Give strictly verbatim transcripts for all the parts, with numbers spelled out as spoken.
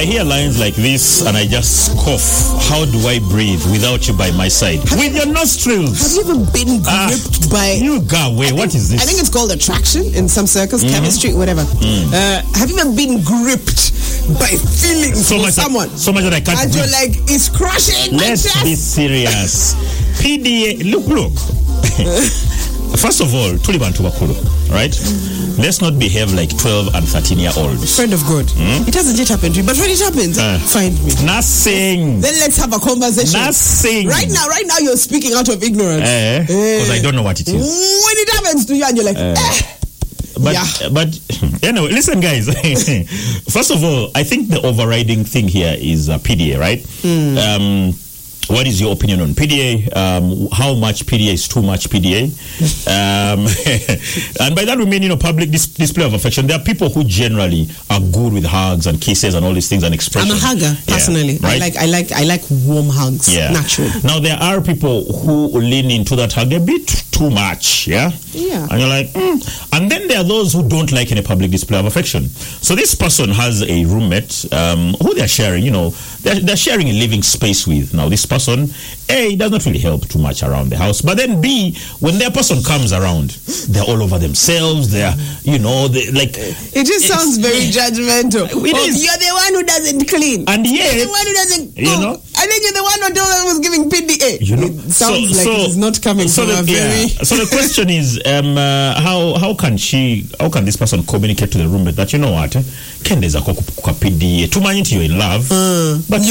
I hear lines like this and I just cough. How do I breathe without you by my side? Have With you, your nostrils. Have you ever been gripped uh, by... You go away. What is this? I think it's called attraction in some circles, mm-hmm. chemistry, whatever. Mm. Uh, have you ever been gripped by feelings so for much someone? That, so much that I can't And breathe. you're like, it's crushing my Let's chest. be serious. P D A, look, look. First of all, Tulibantu Bakulu, right? Let's not behave like twelve and thirteen year olds. Friend of God. Mm? It hasn't yet happened to you, but when it happens, uh, find me. Nothing. Then let's have a conversation. Nothing. Right now, right now you're speaking out of ignorance. Because uh, uh, I don't know what it is. When it happens to you and you're like, uh, eh. But, yeah. but anyway, listen, guys. First of all, I think the overriding thing here is uh, P D A, right? Mm. Um, What is your opinion on P D A? Um, how much P D A is too much P D A? Um, and by that we mean, you know, public dis- display of affection. There are people who generally are good with hugs and kisses and all these things and expressions. I'm a hugger, personally. Yeah, right? I like, I like, I like warm hugs. Yeah. Naturally. Now there are people who lean into that hug a bit too much. Yeah. Yeah. And you're like, mm. And then there are those who don't like any public display of affection. So this person has a roommate um, who they're sharing. You know, they're, they're sharing a living space with. Now this person, A, does not really help too much around the house. But then B, when their person comes around, they're all over themselves. They're, you know, they like... It just sounds very judgmental. It oh, is. You're the one who doesn't clean. And yet... You're the one who doesn't cook. You know? And then you're the one who was giving P D A. You know? It sounds so, like so, it's not coming so from the, a very... Yeah. So the question is, um, uh, how how can she, how can this person communicate to the roommate that, you know what, eh? Kendeza kwa P D A. Tumanyiti you're in love. Mm. But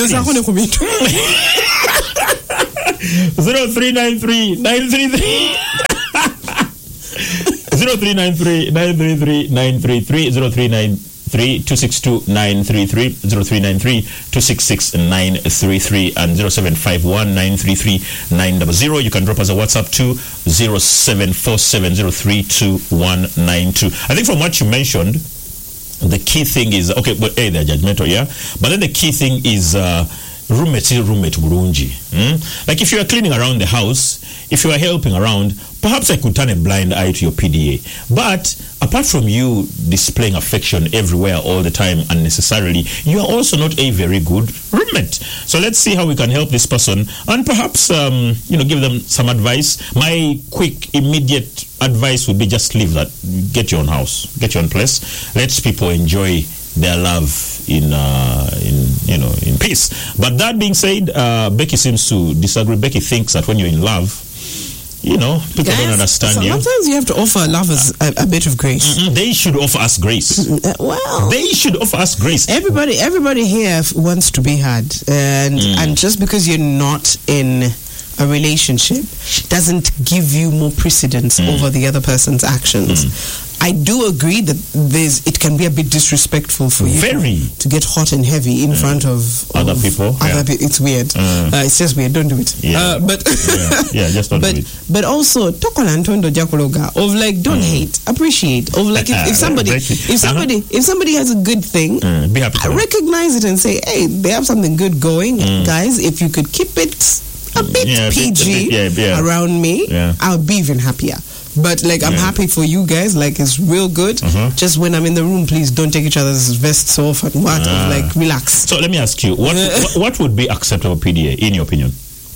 Zero three nine three nine three three zero three nine three nine three three nine three three zero three nine three two six two nine three three zero three nine three two six six nine three three and zero seven five one nine three three nine zero zero. You can drop us a WhatsApp to zero seven four seven zero three two one nine two. I think from what you mentioned, the key thing is okay. But hey, they're judgmental, yeah. But then the key thing is. Uh, Roommate, roommate, Burunji. Mm? Like if you are cleaning around the house, if you are helping around, perhaps I could turn a blind eye to your P D A. But apart from you displaying affection everywhere all the time unnecessarily, you are also not a very good roommate. So let's see how we can help this person and perhaps, um, you know, give them some advice. My quick, immediate advice would be just leave that. Get your own house. Get your own place. Let people enjoy their love in uh, in you know in peace. But that being said, uh, Becky seems to disagree. Becky thinks that when you're in love, you know, people Guys, don't understand so you. Sometimes you have to offer lovers a, a bit of grace. Mm-mm, they should offer us grace. Uh, well, they should offer us grace. Everybody, everybody here wants to be had, and mm. and just because you're not in a relationship doesn't give you more precedence mm. over the other person's actions. Mm. I do agree that there's it can be a bit disrespectful for you Very. to get hot and heavy in mm. front of, of other people. Other yeah. pe- it's weird. Mm. Uh, it's just weird. Don't do it. Yeah. Uh, but yeah. yeah, just don't but, do it. But also, tokolantondo jakologa of like don't mm. hate, appreciate. Of like if, if somebody if somebody uh-huh. if somebody has a good thing, mm. be happy to recognize it and say, hey, they have something good going, mm. guys. If you could keep it a bit yeah, P G a bit, yeah, yeah. around me, yeah. I'll be even happier. But like I'm yeah. happy for you guys, like it's real good. Uh-huh. Just when I'm in the room, please don't take each other's vests off and what, ah. like relax. So let me ask you, what what would be acceptable P D A in your opinion?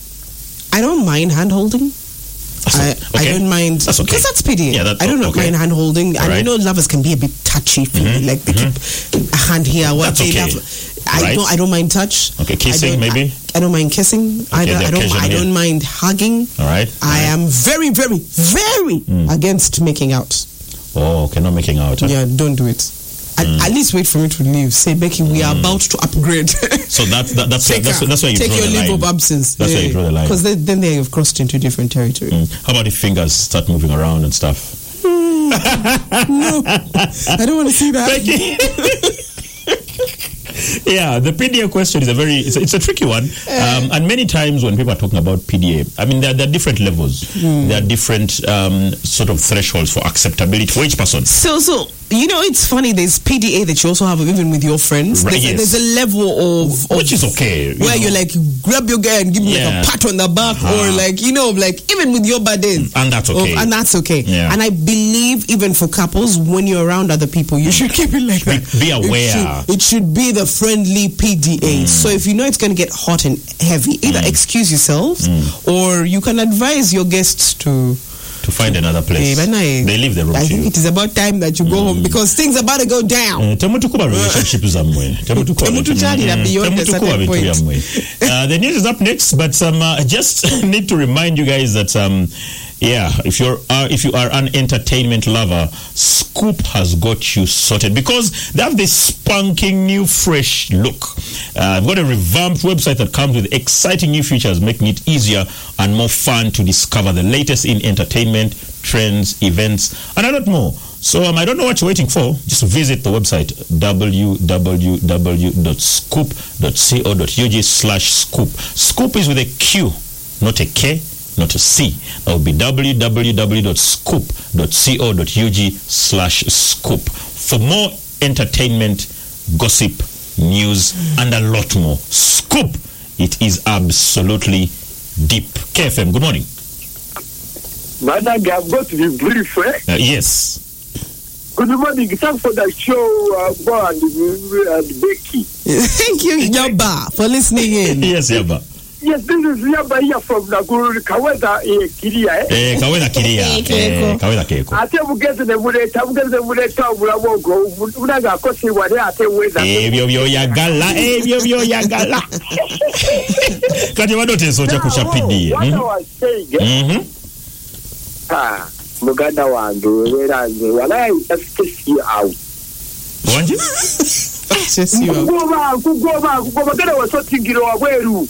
I don't mind hand holding. I, okay. I don't mind that's okay. because that's P D A. Yeah, that, I don't okay. mind hand holding. All and right. I know lovers can be a bit touchy, mm-hmm. like they mm-hmm. keep a hand here. What that's they okay. love. I right. don't. I don't mind touch. Okay, kissing I maybe. I, I don't mind kissing. Okay, I don't. I don't, I don't yeah. mind hugging. All right. All I right. am very, very, very mm. against making out. Oh, okay, not making out. Huh? Yeah, don't do it. At, mm. at least wait for me to leave. Say, Becky, we are mm. about to upgrade. So that, that that's take that's, a, that's why you take draw your the line. leave of absence. That's yeah. why you draw the line. Because then they have crossed into different territory. Mm. How about if fingers start moving around and stuff? Mm. No, I don't want to see that. Becky. Yeah, the P D A question is a very, it's a, it's a tricky one. Um, and many times when people are talking about P D A, I mean, there, there are different levels. Mm. There are different um, sort of thresholds for acceptability for each person. So, so You know, it's funny. There's P D A that you also have even with your friends. Right, there's, yes. there's a level of, of which is okay, you where know. you're like, grab your guy and give me Yeah. like a pat on the back, Uh-huh. or like, you know, like even with your buddies, and that's okay. Of, and that's okay. Yeah. And I believe even for couples, when you're around other people, you should keep it like Be- that. be aware. It should, it should be the friendly P D A. Mm. So if you know it's going to get hot and heavy, either Mm. excuse yourselves Mm. or you can advise your guests to. to find another place. Eh, but I- They leave the room I to think you. it is about time that you go home because things are about to go down. Uh, temutukuba relationship zammwe temutukuba Temutukyalira beyond a certain bintu point. byammwe. Uh, the news is up next, but um, uh, I just need to remind you guys that um, yeah, if you're uh, if you are an entertainment lover, Scoop has got you sorted because they have this spunking new fresh look. Uh, I've got a revamped website that comes with exciting new features, making it easier and more fun to discover the latest in entertainment, trends, events, and a lot more. So um, I don't know what you're waiting for. Just visit the website w w w dot scoop dot co dot u g slash scoop. Scoop is with a Q, not a K, not a C. That would be w w w dot scoop dot co dot u g slash scoop. For more entertainment, gossip, news, and a lot more. Scoop. It is absolutely deep. K F M, good morning. Madam, I've got to be brief, eh? Uh, yes. Good morning. Thanks for the show, uh, Bo and, and Becky. Thank you, Yaba, for listening in. Yes, Yaba. Yes, this is Yaba here from Nakuru, Kaweda, eh, Kiria, eh? Eh, Kaweda Kiria. Keko. Eh, Kaweda Keko. Ate mugeze ne muleta mugeze ne muleta obulamongo unaga akosi wale ate weza Ebyo byoyagala, ebyo byoyagala. Kati wadoteso kya kusha P D A. What I was saying, eh? Mhm. Ah, muganda wange wera nze wala just kiss you out. Wanje? Just you. Kugoba kugoba kugoba kada wasotingiro wabweru.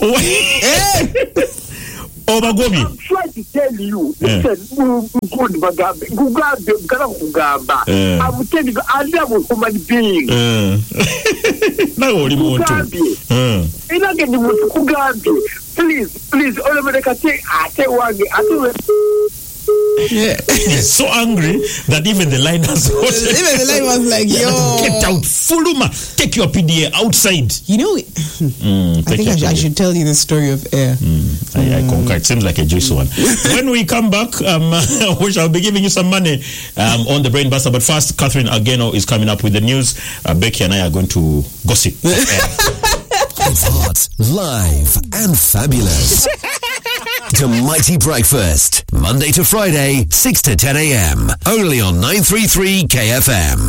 Obagobi. I'm trying to tell you, Yeah. listen, good Mugabe, Mugabe, Muganda Mugamba. Yeah. I'm telling you, I love a human being. Eh. Nawe oli muntu. Mugabe. Eh. Inage ni muntu Mugabe. Please, please, all of the say, ate wange, ate Yeah. He's so angry that even the line has Even the line was like, yo. Get out, Fuluma. Take your P D A outside. You know, Mm, I take think your I, sh- P D A. I should tell you the story of air. Mm, I, I concur. It seems like a juicy one. When we come back, um, we shall be giving you some money um, on the Brain Buster. But first, Catherine Ageno is coming up with the news. Uh, Becky and I are going to gossip. It's hot, live, and fabulous. To Mighty Breakfast, Monday to Friday, six to ten a.m. Only on nine thirty-three K F M.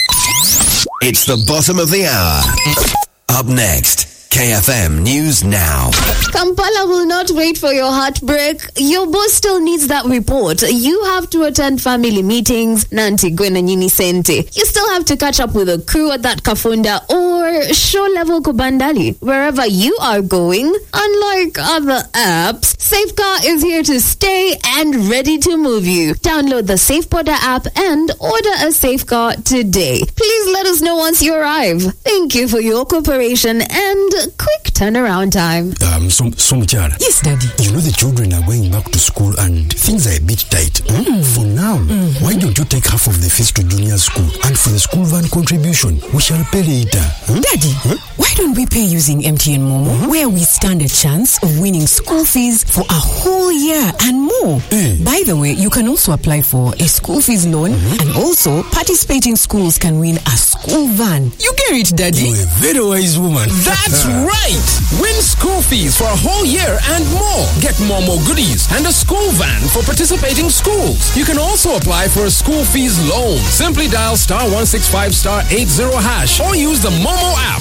It's the bottom of the hour. Up next, K F M News Now. Kampala will not wait for your heartbreak. Your boss still needs that report. You have to attend family meetings, Nanti Gwena Nyini Sente. You still have to catch up with a crew at that Kafunda or show level Kubandali, wherever you are going. Unlike other apps, Safecar is here to stay and ready to move you. Download the SafePorter app and order a Safecar today. Please let us know once you arrive. Thank you for your cooperation and quick turnaround time. Um, so, so Muchara. Yes, Daddy. You know the children are going back to school and things are a bit tight. Mm. For now, mm-hmm. why don't you take half of the fees to junior school and for the school van contribution, we shall pay later. Hmm? Daddy, huh? Why don't we pay using M T N Momo, mm-hmm. where we stand a chance of winning school fees for a whole year and more? Mm. By the way, you can also apply for a school fees loan, mm-hmm. and also participating schools can win a school van. You get it, Daddy? You're a very wise woman. That's right! Win school fees for a whole year and more. Get Momo goodies and a school van for participating schools. You can also apply for a school fees loan. Simply dial star one six five star eight zero hash or use the Momo app.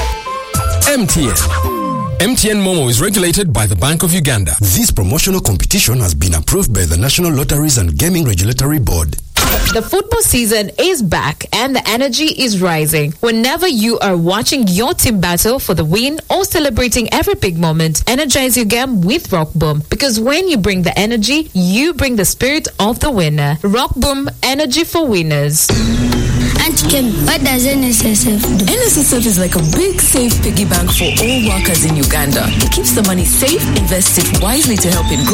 M T N. M T N Momo is regulated by the Bank of Uganda. This promotional competition has been approved by the National Lotteries and Gaming Regulatory Board. The football season is back and the energy is rising. Whenever you are watching your team battle for the win or celebrating every big moment, energize your game with Rock Boom. Because when you bring the energy, you bring the spirit of the winner. Rock Boom, energy for winners. Auntie Kim, what does N S S F do? N S S F is like a big safe piggy bank for all workers in Uganda. It keeps the money safe, invests it wisely to help in growth